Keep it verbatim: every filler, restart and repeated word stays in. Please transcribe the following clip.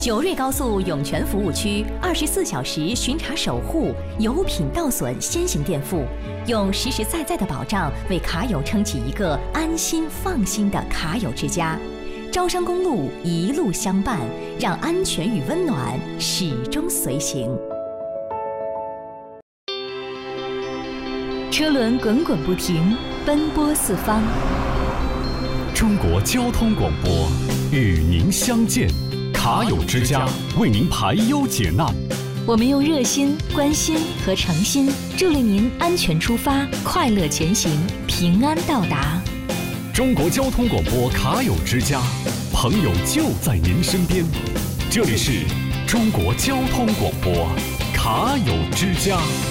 九瑞高速涌泉服务区二十四小时巡查守护，油品到损先行垫付，用实实在在的保障为卡友撑起一个安心放心的卡友之家。招商公路一路相伴，让安全与温暖始终随行。车轮滚滚不停，奔波四方。 中国交通广播与您相见。卡友之家为您排忧解难， 我们用热心、关心和诚心助力您安全出发，快乐前行，平安到达。 中国交通广播卡友之家，朋友就在您身边。这里是中国交通广播卡友之家。